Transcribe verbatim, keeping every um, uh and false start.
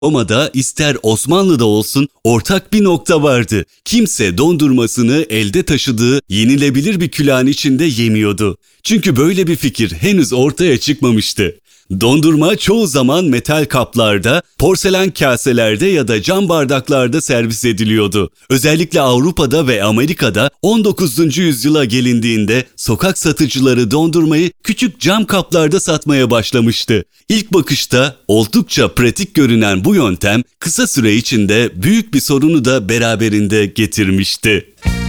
Roma'da ister Osmanlı'da olsun ortak bir nokta vardı. Kimse dondurmasını elde taşıdığı yenilebilir bir külahın içinde yemiyordu. Çünkü böyle bir fikir henüz ortaya çıkmamıştı. Dondurma çoğu zaman metal kaplarda, porselen kaselerde ya da cam bardaklarda servis ediliyordu. Özellikle Avrupa'da ve Amerika'da on dokuzuncu yüzyıla gelindiğinde sokak satıcıları dondurmayı küçük cam kaplarda satmaya başlamıştı. İlk bakışta oldukça pratik görünen bu yöntem kısa süre içinde büyük bir sorunu da beraberinde getirmişti.